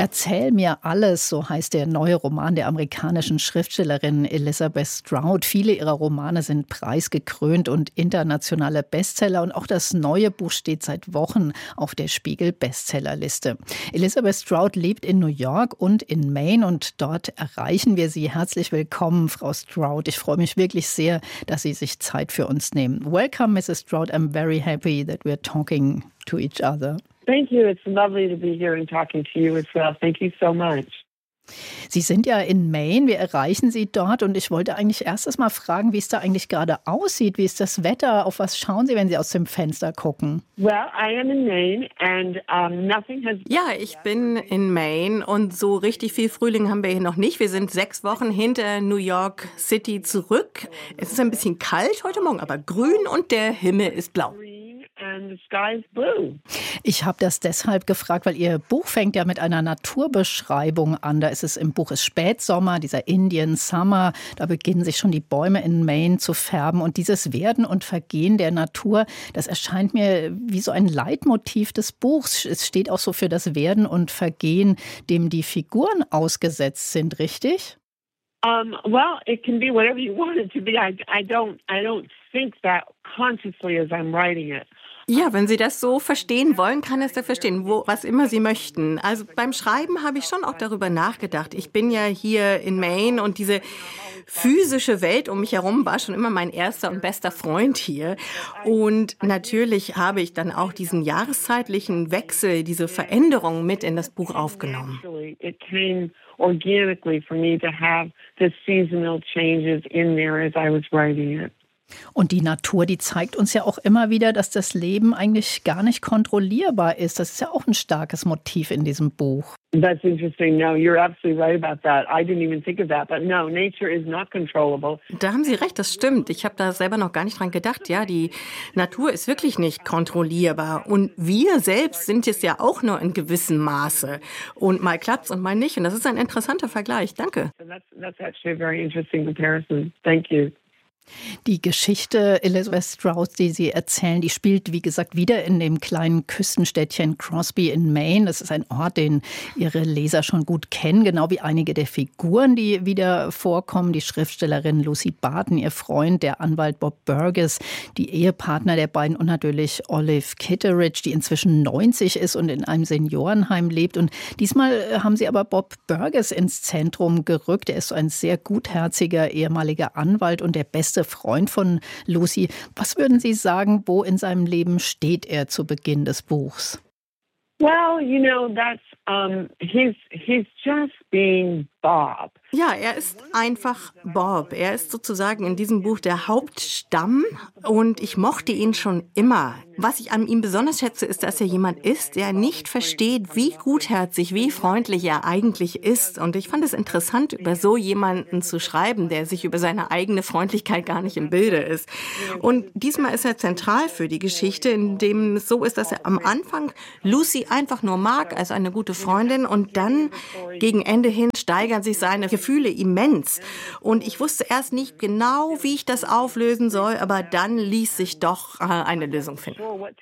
Erzähl mir alles, so heißt der neue Roman der amerikanischen Schriftstellerin Elizabeth Strout. Viele ihrer Romane sind preisgekrönt und internationale Bestseller. Und auch das neue Buch steht seit Wochen auf der Spiegel-Bestsellerliste. Elizabeth Strout lebt in New York und in Maine und dort erreichen wir Sie. Herzlich willkommen, Frau Strout. Ich freue mich wirklich sehr, dass Sie sich Zeit für uns nehmen. Welcome, Mrs. Strout. I'm very happy that we're talking to each other. Thank you. It's lovely to be here and talking to you as well. Thank you so much. Sie sind ja in Maine, wir erreichen Sie dort und ich wollte eigentlich erstes mal fragen, wie es da eigentlich gerade aussieht. Wie ist das Wetter? Auf was schauen Sie, wenn Sie aus dem Fenster gucken? Well, I am in Maine and nothing has... Ja, ich bin in Maine und so richtig viel Frühling haben wir hier noch nicht. Wir sind 6 Wochen hinter New York City zurück. Es ist ein bisschen kalt heute Morgen, aber grün und der Himmel ist blau. And the sky is blue. Ich habe das deshalb gefragt, weil Ihr Buch fängt ja mit einer Naturbeschreibung an. Da ist es im Buch ist Spätsommer, dieser Indian Summer. Da beginnen sich schon die Bäume in Maine zu färben. Und dieses Werden und Vergehen der Natur, das erscheint mir wie so ein Leitmotiv des Buchs. Es steht auch so für das Werden und Vergehen, dem die Figuren ausgesetzt sind, richtig? Well, it can be whatever you want it to be. I don't think that consciously as I'm writing it. Ja, wenn Sie das so verstehen wollen, kann es da verstehen, was immer Sie möchten. Also beim Schreiben habe ich schon auch darüber nachgedacht. Ich bin ja hier in Maine und diese physische Welt um mich herum war schon immer mein erster und bester Freund hier. Und natürlich habe ich dann auch diesen jahreszeitlichen Wechsel, diese Veränderung mit in das Buch aufgenommen. It came organically for me to have the seasonal changes in there as I was writing it. Und die Natur, die zeigt uns ja auch immer wieder, dass das Leben eigentlich gar nicht kontrollierbar ist. Das ist ja auch ein starkes Motiv in diesem Buch. That's interesting. No, you're absolutely right about that. I didn't even think of that. But no, nature is not controllable. Da haben Sie recht, das stimmt. Ich habe da selber noch gar nicht dran gedacht. Ja, die Natur ist wirklich nicht kontrollierbar. Und wir selbst sind es ja auch nur in gewissem Maße. Und mal klappt's und mal nicht. Und das ist ein interessanter Vergleich. Danke. That's actually a very interesting comparison. Thank you. Die Geschichte Elizabeth Strout, die Sie erzählen, die spielt, wie gesagt, wieder in dem kleinen Küstenstädtchen Crosby in Maine. Das ist ein Ort, den Ihre Leser schon gut kennen, genau wie einige der Figuren, die wieder vorkommen. Die Schriftstellerin Lucy Barton, ihr Freund, der Anwalt Bob Burgess, die Ehepartner der beiden und natürlich Olive Kitteridge, die inzwischen 90 ist und in einem Seniorenheim lebt. Und diesmal haben Sie aber Bob Burgess ins Zentrum gerückt. Er ist so ein sehr gutherziger ehemaliger Anwalt und der beste Freund von Lucy. Was würden Sie sagen, wo in seinem Leben steht er zu Beginn des Buchs? Well, you know, that's he's just being Bob. Ja, er ist einfach Bob. Er ist sozusagen in diesem Buch der Hauptstamm und ich mochte ihn schon immer. Was ich an ihm besonders schätze, ist, dass er jemand ist, der nicht versteht, wie gutherzig, wie freundlich er eigentlich ist. Und ich fand es interessant, über so jemanden zu schreiben, der sich über seine eigene Freundlichkeit gar nicht im Bilde ist. Und diesmal ist er zentral für die Geschichte, in dem es so ist, dass er am Anfang Lucy einfach nur mag als eine gute Freundin und dann gegen Ende hin steigern sich seine Gefühle immens. Und ich wusste erst nicht genau, wie ich das auflösen soll, aber dann ließ sich doch eine Lösung finden.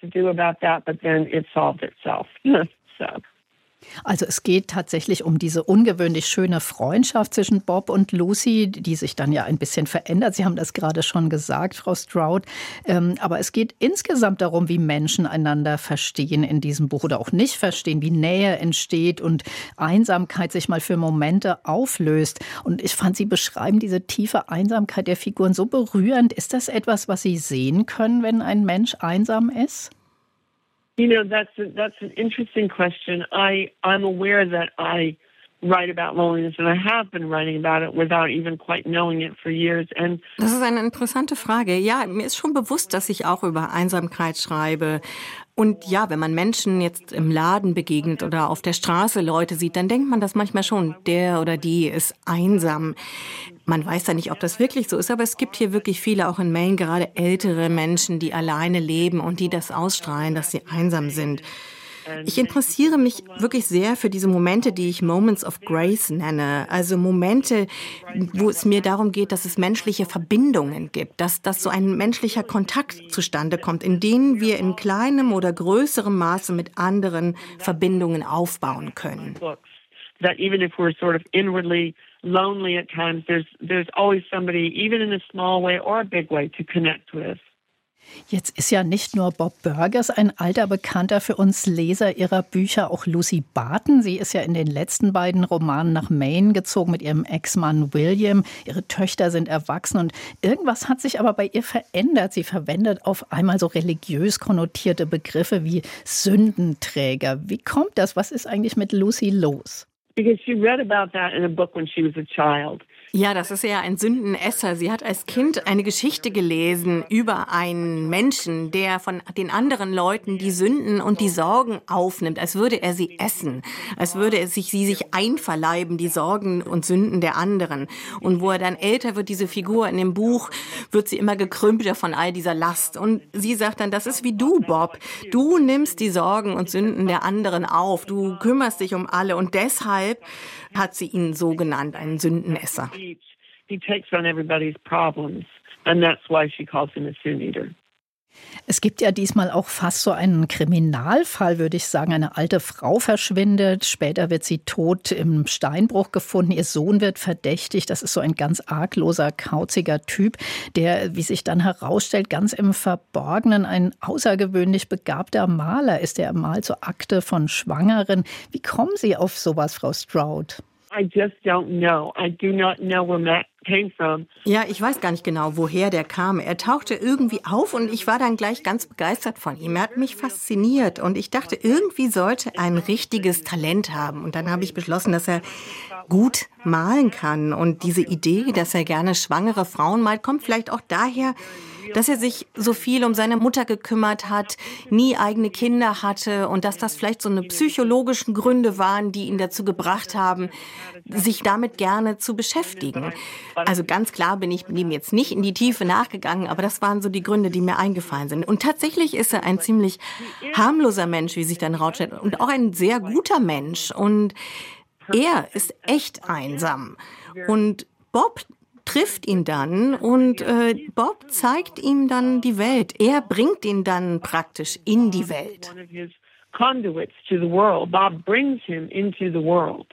Also es geht tatsächlich um diese ungewöhnlich schöne Freundschaft zwischen Bob und Lucy, die sich dann ja ein bisschen verändert. Sie haben das gerade schon gesagt, Frau Strout. Aber es geht insgesamt darum, wie Menschen einander verstehen in diesem Buch oder auch nicht verstehen, wie Nähe entsteht und Einsamkeit sich mal für Momente auflöst. Und ich fand, Sie beschreiben diese tiefe Einsamkeit der Figuren so berührend. Ist das etwas, was Sie sehen können, wenn ein Mensch einsam ist? You know, that's an interesting question. I'm aware that I write about loneliness and I have been writing about it without even quite knowing it for years. And das ist eine interessante Frage. Ja, mir ist schon bewusst, dass ich auch über Einsamkeit schreibe. Und ja, wenn man Menschen jetzt im Laden begegnet oder auf der Straße Leute sieht, dann denkt man das manchmal schon, der oder die ist einsam. Man weiß ja nicht, ob das wirklich so ist, aber es gibt hier wirklich viele, auch in Maine, gerade ältere Menschen, die alleine leben und die das ausstrahlen, dass sie einsam sind. Ich interessiere mich wirklich sehr für diese Momente, die ich Moments of Grace nenne. Also Momente, wo es mir darum geht, dass es menschliche Verbindungen gibt, dass so ein menschlicher Kontakt zustande kommt, in denen wir in kleinem oder größerem Maße mit anderen Verbindungen aufbauen können. that even if we're sort of inwardly lonely at times, there's always somebody, even in a small way or a big way, to connect with. Jetzt ist ja nicht nur Bob Burgers ein alter Bekannter für uns Leser ihrer Bücher, auch Lucy Barton. Sie ist ja in den letzten beiden Romanen nach Maine gezogen mit ihrem Ex-Mann William. Ihre Töchter sind erwachsen und irgendwas hat sich aber bei ihr verändert. Sie verwendet auf einmal so religiös konnotierte Begriffe wie Sündenträger. Wie kommt das? Was ist eigentlich mit Lucy los? Because she read about that in a book when she was a child. Ja, das ist ja ein Sündenesser. Sie hat als Kind eine Geschichte gelesen über einen Menschen, der von den anderen Leuten die Sünden und die Sorgen aufnimmt, als würde er sie essen, als würde er sie sich einverleiben, die Sorgen und Sünden der anderen. Und wo er dann älter wird, diese Figur in dem Buch, wird sie immer gekrümmter von all dieser Last. Und sie sagt dann, das ist wie du, Bob. Du nimmst die Sorgen und Sünden der anderen auf. Du kümmerst dich um alle. Und deshalb hat sie ihn so genannt, einen Sündenesser. He takes on everybody's problems, and that's why she calls him a sin eater. Es gibt ja diesmal auch fast so einen Kriminalfall, würde ich sagen. Eine alte Frau verschwindet, später wird sie tot im Steinbruch gefunden. Ihr Sohn wird verdächtigt. Das ist so ein ganz argloser, kauziger Typ, der, wie sich dann herausstellt, ganz im Verborgenen ein außergewöhnlich begabter Maler ist. Er malt so Akte von Schwangeren. Wie kommen Sie auf sowas, Frau Stroud? I just don't know. I do not know where Matt came from. Ja, ich weiß gar nicht genau, woher der kam. Er tauchte irgendwie auf und ich war dann gleich ganz begeistert von ihm. Er hat mich fasziniert und ich dachte, irgendwie sollte er ein richtiges Talent haben. Und dann habe ich beschlossen, dass er gut malen kann. Und diese Idee, dass er gerne schwangere Frauen malt, kommt vielleicht auch daher, dass er sich so viel um seine Mutter gekümmert hat, nie eigene Kinder hatte und dass das vielleicht so eine psychologischen Gründe waren, die ihn dazu gebracht haben, sich damit gerne zu beschäftigen. Also ganz klar bin ich ihm jetzt nicht in die Tiefe nachgegangen, aber das waren so die Gründe, die mir eingefallen sind. Und tatsächlich ist er ein ziemlich harmloser Mensch, wie sich dann herausstellt, und auch ein sehr guter Mensch. Und er ist echt einsam. Und Bob trifft ihn dann und Bob zeigt ihm dann die Welt. Er bringt ihn dann praktisch in die Welt. Conduits to the world. Bob brings him into the world.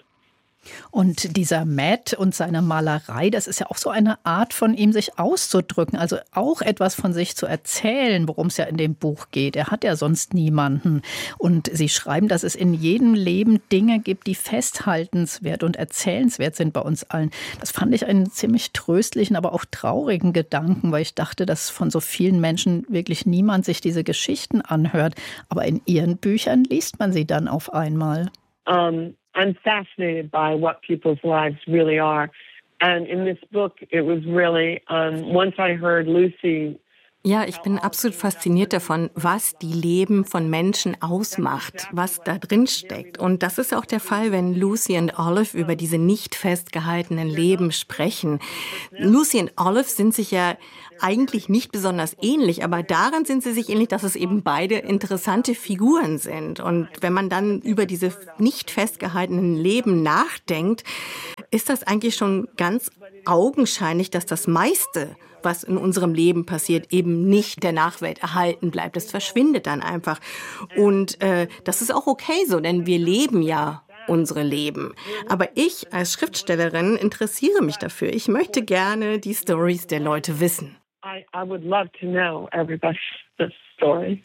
Und dieser Matt und seine Malerei, das ist ja auch so eine Art von ihm, sich auszudrücken, also auch etwas von sich zu erzählen, worum es ja in dem Buch geht. Er hat ja sonst niemanden. Und Sie schreiben, dass es in jedem Leben Dinge gibt, die festhaltenswert und erzählenswert sind bei uns allen. Das fand ich einen ziemlich tröstlichen, aber auch traurigen Gedanken, weil ich dachte, dass von so vielen Menschen wirklich niemand sich diese Geschichten anhört. Aber in Ihren Büchern liest man sie dann auf einmal. I'm fascinated by what people's lives really are. And in this book, it was really, once I heard Lucy. Ja, ich bin absolut fasziniert davon, was die Leben von Menschen ausmacht, was da drin steckt. Und das ist auch der Fall, wenn Lucy und Olive über diese nicht festgehaltenen Leben sprechen. Lucy und Olive sind sich ja eigentlich nicht besonders ähnlich, aber daran sind sie sich ähnlich, dass es eben beide interessante Figuren sind. Und wenn man dann über diese nicht festgehaltenen Leben nachdenkt, ist das eigentlich schon ganz augenscheinlich, dass das meiste, was in unserem Leben passiert, eben nicht der Nachwelt erhalten bleibt. Es verschwindet dann einfach. Und das ist auch okay so, denn wir leben ja unsere Leben. Aber ich als Schriftstellerin interessiere mich dafür. Ich möchte gerne die Storys der Leute wissen. I would love to know everybody's story.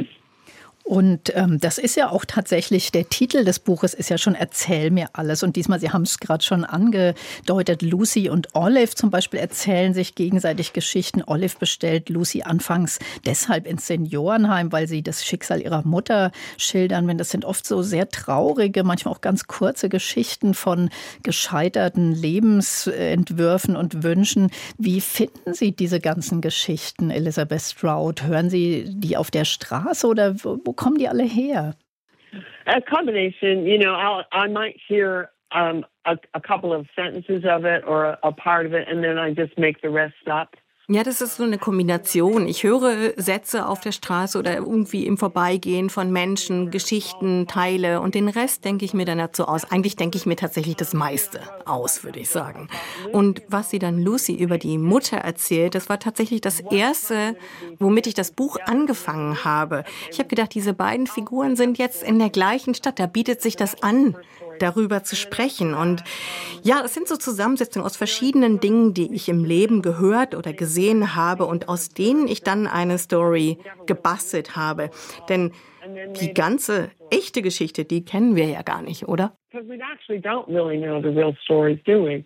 Und das ist ja auch tatsächlich, der Titel des Buches ist ja schon Erzähl mir alles. Und diesmal, Sie haben es gerade schon angedeutet, Lucy und Olive zum Beispiel erzählen sich gegenseitig Geschichten. Olive bestellt Lucy anfangs deshalb ins Seniorenheim, weil sie das Schicksal ihrer Mutter schildern. Das sind oft so sehr traurige, manchmal auch ganz kurze Geschichten von gescheiterten Lebensentwürfen und Wünschen. Wie finden Sie diese ganzen Geschichten, Elizabeth Stroud? Hören Sie die auf der Straße oder wo kommen die alle her? A combination, you know, I might hear a couple of sentences of it or a part of it, and then I just make the rest up. Ja, das ist so eine Kombination. Ich höre Sätze auf der Straße oder irgendwie im Vorbeigehen von Menschen, Geschichten, Teile und den Rest denke ich mir dann dazu aus. Eigentlich denke ich mir tatsächlich das meiste aus, würde ich sagen. Und was sie dann Lucy über die Mutter erzählt, das war tatsächlich das Erste, womit ich das Buch angefangen habe. Ich habe gedacht, diese beiden Figuren sind jetzt in der gleichen Stadt, da bietet sich das an, darüber zu sprechen. Und ja, es sind so Zusammensetzungen aus verschiedenen Dingen, die ich im Leben gehört oder gesehen habe und aus denen ich dann eine Story gebastelt habe. Denn die ganze echte Geschichte, die kennen wir ja gar nicht, oder? Because we actually don't really know the real stories, do we?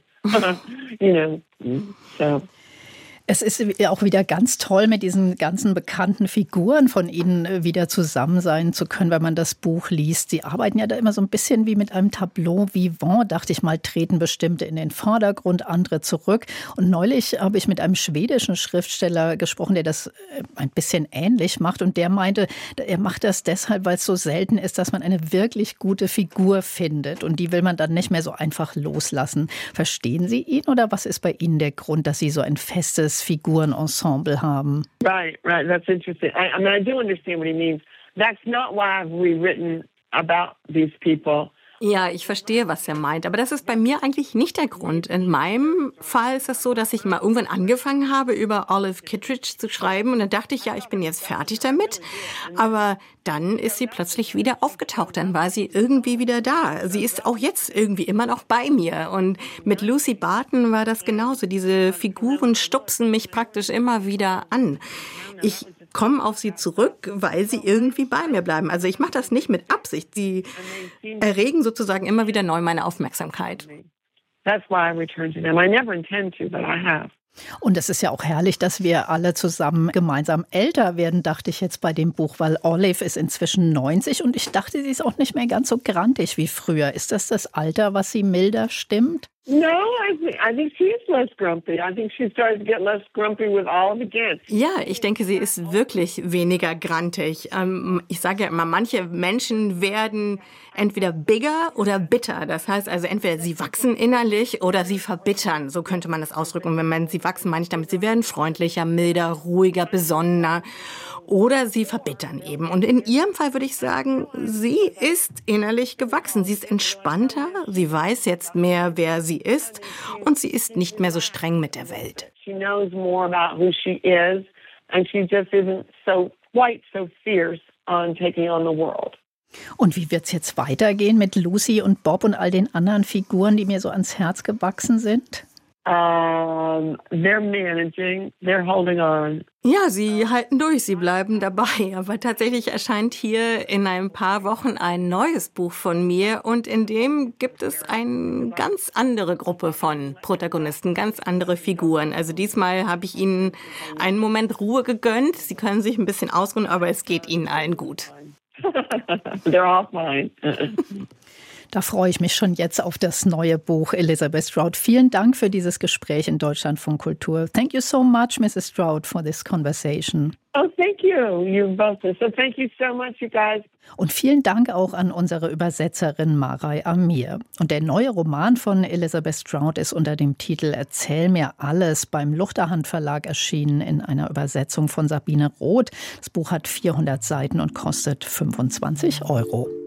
So. Es ist auch wieder ganz toll, mit diesen ganzen bekannten Figuren von Ihnen wieder zusammen sein zu können, wenn man das Buch liest. Sie arbeiten ja da immer so ein bisschen wie mit einem Tableau vivant, dachte ich mal, treten bestimmte in den Vordergrund, andere zurück. Und neulich habe ich mit einem schwedischen Schriftsteller gesprochen, der das ein bisschen ähnlich macht. Und der meinte, er macht das deshalb, weil es so selten ist, dass man eine wirklich gute Figur findet. Und die will man dann nicht mehr so einfach loslassen. Verstehen Sie ihn oder was ist bei Ihnen der Grund, dass Sie so ein festes Figurenensemble haben? Right. That's interesting. I do understand what he means. That's not why I've rewritten about these people. Ja, ich verstehe, was er meint. Aber das ist bei mir eigentlich nicht der Grund. In meinem Fall ist es so, dass ich mal irgendwann angefangen habe, über Olive Kitteridge zu schreiben. Und dann dachte ich, ja, ich bin jetzt fertig damit. Aber dann ist sie plötzlich wieder aufgetaucht. Dann war sie irgendwie wieder da. Sie ist auch jetzt irgendwie immer noch bei mir. Und mit Lucy Barton war das genauso. Diese Figuren stupsen mich praktisch immer wieder an. Ich komme auf sie zurück, weil sie irgendwie bei mir bleiben. Also ich mache das nicht mit Absicht. Sie erregen sozusagen immer wieder neu meine Aufmerksamkeit. That's why I return to them. I never intend to, but I have. Und es ist ja auch herrlich, dass wir alle zusammen gemeinsam älter werden, dachte ich jetzt bei dem Buch, weil Olive ist inzwischen 90 und ich dachte, sie ist auch nicht mehr ganz so grantig wie früher. Ist das das Alter, was sie milder stimmt? No, I think she is less grumpy. I think she started to get less grumpy with Olive again. Ja, ich denke, sie ist wirklich weniger grantig. Ich sage ja immer, manche Menschen werden entweder bigger oder bitter. Das heißt also, entweder sie wachsen innerlich oder sie verbittern. So könnte man das ausdrücken. Und wenn man sie wachsen, meine ich damit, sie werden freundlicher, milder, ruhiger, besonnener. Oder sie verbittern eben. Und in ihrem Fall würde ich sagen, sie ist innerlich gewachsen. Sie ist entspannter, sie weiß jetzt mehr, wer sie ist und sie ist nicht mehr so streng mit der Welt. She knows more about who she is and she just isn't quite so fierce on taking on the world. Und wie wird's jetzt weitergehen mit Lucy und Bob und all den anderen Figuren, die mir so ans Herz gewachsen sind? They're managing, they're holding on. Ja, sie halten durch, sie bleiben dabei. Aber tatsächlich erscheint hier in ein paar Wochen ein neues Buch von mir und in dem gibt es eine ganz andere Gruppe von Protagonisten, ganz andere Figuren. Also diesmal habe ich ihnen einen Moment Ruhe gegönnt. Sie können sich ein bisschen ausruhen, aber es geht ihnen allen gut. They're all fine. Da freue ich mich schon jetzt auf das neue Buch, Elizabeth Strout. Vielen Dank für dieses Gespräch in Deutschlandfunk Kultur. Thank you so much, Mrs. Strout, for this conversation. Oh, thank you. You both. So thank you so much, you guys. Und vielen Dank auch an unsere Übersetzerin Maray Amir. Und der neue Roman von Elizabeth Strout ist unter dem Titel Erzähl mir alles beim Luchterhand Verlag erschienen in einer Übersetzung von Sabine Roth. Das Buch hat 400 Seiten und kostet 25 €.